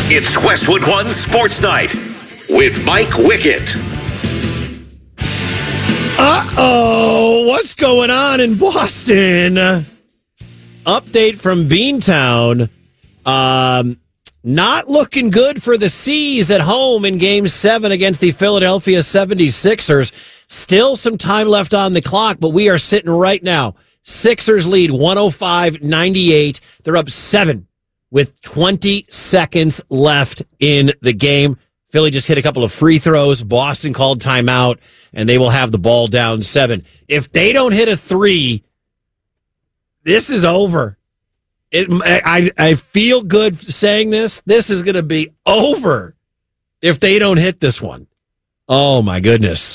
It's Westwood One Sports Night with Mike Wickett. Uh-oh, what's going on in Boston? Update from Beantown. Not looking good for the C's at home in Game 7 against the Philadelphia 76ers. Still some time left on the clock, but we are sitting right now. Sixers lead 105-98. They're up 7 with 20 seconds left in the game. Philly just hit a couple of free throws. Boston called timeout, and they will have the ball down 7. If they don't hit a 3, this is over. I feel good saying this. This is going to be over if they don't hit this one. Oh, my goodness.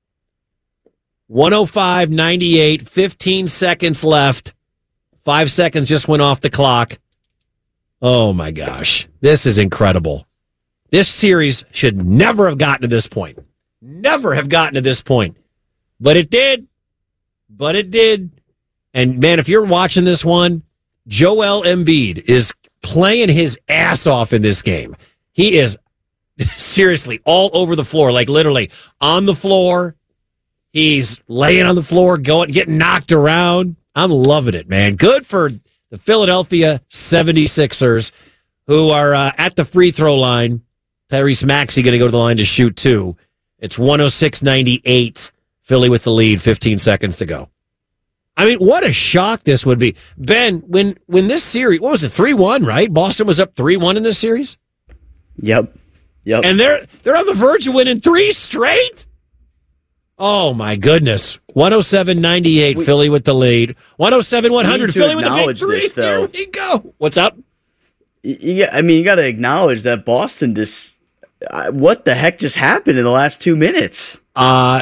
105-98, 15 seconds left. 5 seconds just went off the clock. Oh, my gosh. This is incredible. This series should never have gotten to this point. Never have gotten to this point. But it did. And, man, if you're watching this one, Joel Embiid is playing his ass off in this game. He is seriously all over the floor, like literally on the floor. He's laying on the floor, getting knocked around. I'm loving it, man. Good for the Philadelphia 76ers, who are at the free throw line. Tyrese Maxey going to go to the line to shoot 2. It's 106-98. Philly with the lead, 15 seconds to go. I mean, what a shock this would be. Ben, when this series, what was it, 3-1, right? Boston was up 3-1 in this series? Yep. And they're on the verge of winning 3 straight? Oh, my goodness. 107-98, Philly with the lead. 107-100, Philly with the big 3. This, though. Here we go. What's up? Yeah, I mean, you got to acknowledge that Boston just... what the heck just happened in the last 2 minutes?